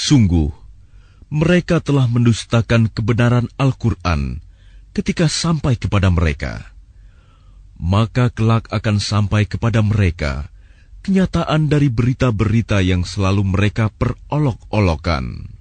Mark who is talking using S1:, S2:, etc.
S1: Sungguh, mereka telah mendustakan kebenaran Al-Quran ketika sampai kepada mereka. Maka kelak akan sampai kepada mereka kenyataan dari berita-berita yang selalu mereka perolok-olokkan.